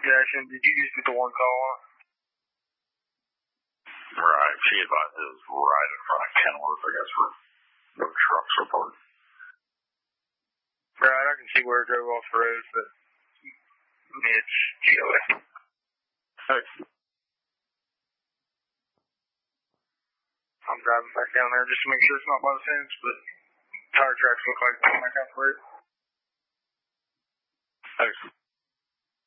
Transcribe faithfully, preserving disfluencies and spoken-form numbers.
Jackson, did you just get the one call on? Right. She advised it was right in front of Kenworth, I guess, where no trucks are parked. Right, I can see where it drove off the road, but it's G O A. Hey. I'm driving back down there just to make sure it's not by the fence, but tire tracks look like they're back out the road. Thanks.